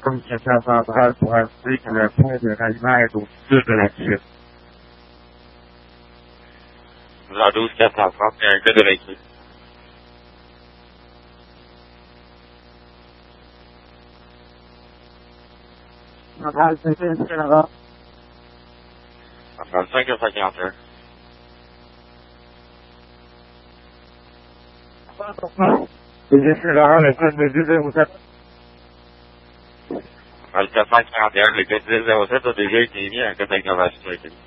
communication centrale pour indiquer que le point de ralliement est au sud de la chute. L'an 12 430, il y a un gars de l'équipe. Centrale, c'est Canada. 35 à 51. C'est juste Laurent, le code de 1007. Le 441, le code 1007 a déjà été mis en code d'innovation sur l'équipe.